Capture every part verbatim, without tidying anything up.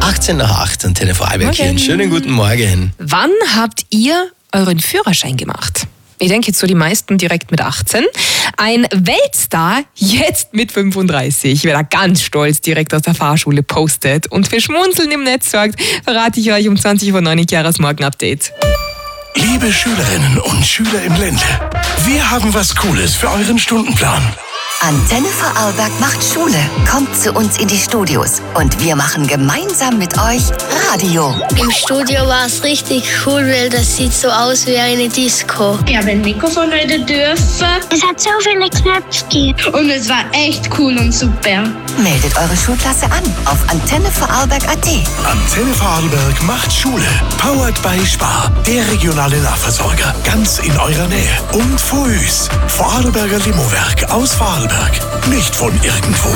achtzehn nach acht, Antenne Vorarlberg hier. Schönen guten Morgen. Wann habt ihr euren Führerschein gemacht? Ich denke jetzt so die meisten direkt mit achtzehn. Ein Weltstar jetzt mit fünfunddreißig, wer da ganz stolz direkt aus der Fahrschule postet und für Schmunzeln im Netz sorgt, verrate ich euch um zwanzig Uhr neun in Chiaras Morgenupdate. Liebe Schülerinnen und Schüler im Ländle, wir haben was Cooles für euren Stundenplan. Antenne Vorarlberg macht Schule. Kommt zu uns in die Studios und wir machen gemeinsam mit euch Radio. Im Studio war es richtig cool, weil das sieht so aus wie eine Disco. Ich habe ein Mikrofon heute dürfen. Es hat so viele Knöpfchen. Und es war echt cool und super. Meldet eure Schulklasse an auf antenne vorarlberg punkt at. Antenne Vorarlberg macht Schule. Powered by Spar, der regionale Nahversorger. Ganz in eurer Nähe. Und Fuß, Vorarlberger Limowerk aus Vorarlberg. Nicht von irgendwo.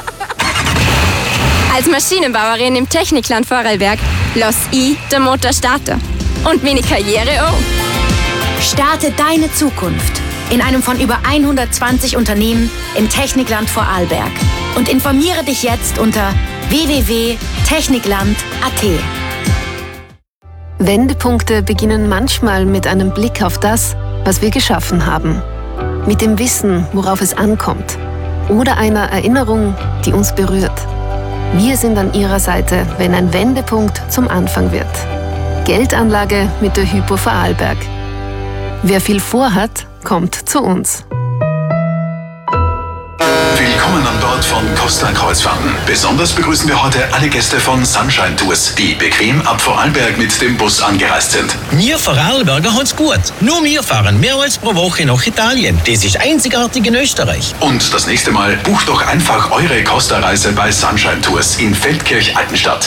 Als Maschinenbauerin im Technikland Vorarlberg lass ich den Motor starten. Und meine Karriere auch. Starte deine Zukunft in einem von über hundertzwanzig Unternehmen im Technikland Vorarlberg. Und informiere dich jetzt unter w w w punkt technikland punkt at. Wendepunkte beginnen manchmal mit einem Blick auf das, was wir geschaffen haben. Mit dem Wissen, worauf es ankommt. Oder einer Erinnerung, die uns berührt. Wir sind an Ihrer Seite, wenn ein Wendepunkt zum Anfang wird. Geldanlage mit der Hypo Vorarlberg. Wer viel vorhat, kommt zu uns. Willkommen an Bord von Costa Kreuzfahrten. Besonders begrüßen wir heute alle Gäste von Sunshine Tours, die bequem ab Vorarlberg mit dem Bus angereist sind. Wir Vorarlberger haben's gut. Nur wir fahren mehrmals pro Woche nach Italien. Das ist einzigartig in Österreich. Und das nächste Mal bucht doch einfach eure Costa-Reise bei Sunshine Tours in Feldkirch-Altenstadt.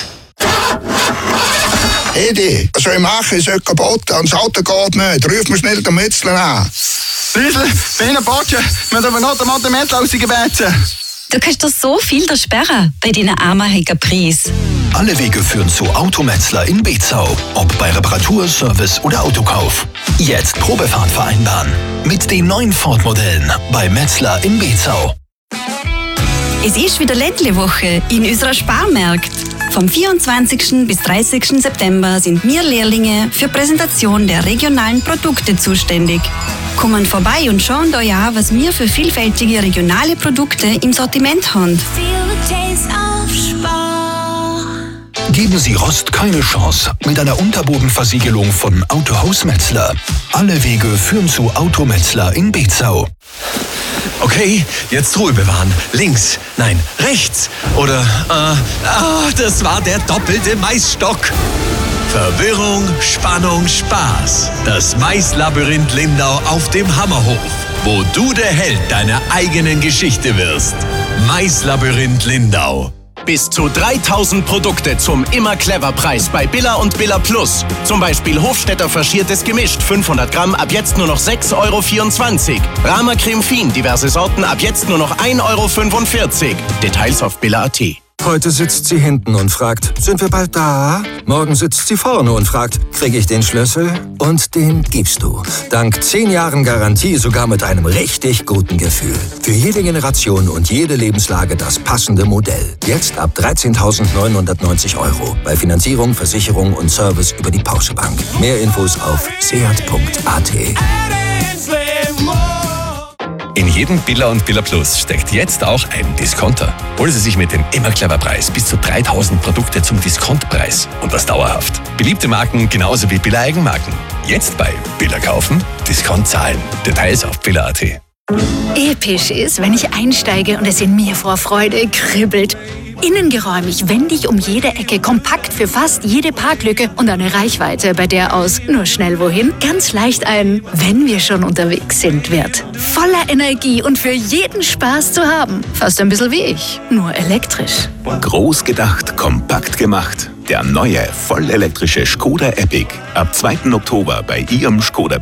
Edi, was soll ich machen? Ich soll kaputt, das Auto geht nicht. Ruf mir schnell den Mützler an. Riesel, Bene Boccia, wir haben aber noch den Mathematik rausgebeten. Du kannst doch so viel da sperren bei deinen armen Preis. Alle Wege führen zu Autometzler in Bezau. Ob bei Reparatur, Service oder Autokauf. Jetzt Probefahrt vereinbaren. Mit den neuen Ford-Modellen bei Metzler in Bezau. Es ist wieder Ländle-Woche in unserer Sparmärkt. Vom vierundzwanzigsten bis dreißigsten September sind wir Lehrlinge für Präsentation der regionalen Produkte zuständig. Kommen vorbei und schauen euch an, was wir für vielfältige regionale Produkte im Sortiment haben. Geben Sie Rost keine Chance mit einer Unterbodenversiegelung von Autohaus Metzler. Alle Wege führen zu Autometzler in Bezau. Okay, jetzt Ruhe bewahren. Links, nein, rechts. Oder, äh, ah, das war der doppelte Maisstock. Verwirrung, Spannung, Spaß. Das Maislabyrinth Lindau auf dem Hammerhof, wo du der Held deiner eigenen Geschichte wirst. Maislabyrinth Lindau. Bis zu dreitausend Produkte zum Immer-Clever-Preis bei Billa und Billa Plus. Zum Beispiel Hofstetter faschiertes Gemischt, fünfhundert Gramm, ab jetzt nur noch sechs Euro vierundzwanzig. Rama Creme Fin, diverse Sorten, ab jetzt nur noch ein Euro fünfundvierzig. Details auf billa punkt at. Heute sitzt sie hinten und fragt, sind wir bald da? Morgen sitzt sie vorne und fragt, kriege ich den Schlüssel? Und den gibst du. Dank zehn Jahren Garantie sogar mit einem richtig guten Gefühl. Für jede Generation und jede Lebenslage das passende Modell. Jetzt ab dreizehntausendneunhundertneunzig Euro. Bei Finanzierung, Versicherung und Service über die Porsche Bank. Mehr Infos auf seat punkt at. In jedem Billa und Billa Plus steckt jetzt auch ein Discounter. Holen Sie sich mit dem Immer-Clever-Preis bis zu dreitausend Produkte zum Diskontpreis. Und das dauerhaft. Beliebte Marken genauso wie Billa Eigenmarken. Jetzt bei Billa kaufen, Discount zahlen. Details auf billa punkt at. Episch ist, wenn ich einsteige und es in mir vor Freude kribbelt. Innengeräumig, wendig um jede Ecke, kompakt für fast jede Parklücke und eine Reichweite, bei der aus nur schnell wohin ganz leicht ein wenn wir schon unterwegs sind wird. Voller Energie und für jeden Spaß zu haben. Fast ein bisschen wie ich, nur elektrisch. Groß gedacht, kompakt gemacht. Der neue, vollelektrische Skoda Epic. Ab zweiten Oktober bei Ihrem Skoda